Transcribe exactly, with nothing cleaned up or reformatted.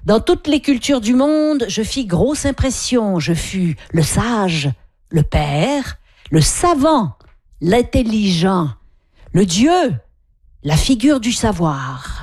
Dans toutes les cultures du monde, je fis grosse impression. Je fus le sage, le père, le savant, l'intelligent, le Dieu, la figure du savoir.